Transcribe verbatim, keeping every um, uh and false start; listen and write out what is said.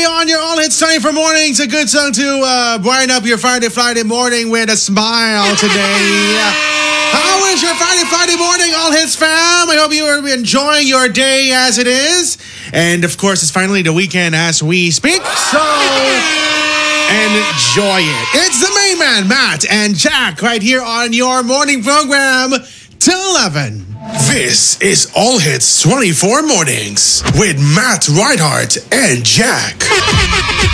on your All Hits twenty-four mornings. A good song to uh, brighten up your Friday, Friday morning with a smile today. How is your Friday, Friday morning, All Hits fam? I hope you are enjoying your day as it is. And of course, it's finally the weekend as we speak. So enjoy it. It's the main man, Matt and Jack, right here on your morning program till eleven. This is All Hits twenty-four Mornings with Matt Reinhardt and Jack.